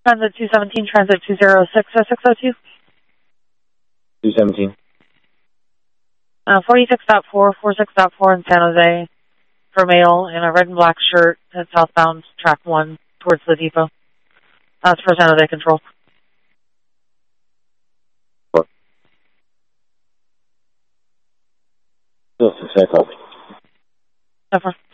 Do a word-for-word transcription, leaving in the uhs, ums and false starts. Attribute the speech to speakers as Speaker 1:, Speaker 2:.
Speaker 1: Transit two seventeen, transit two zero six oh six oh two.
Speaker 2: two seventeen.
Speaker 1: Uh, forty-six point four, forty-six point four in San Jose for male in a red and black shirt at southbound track one towards the depot. That's for San Jose Control.
Speaker 2: What? Still successful.
Speaker 1: Never.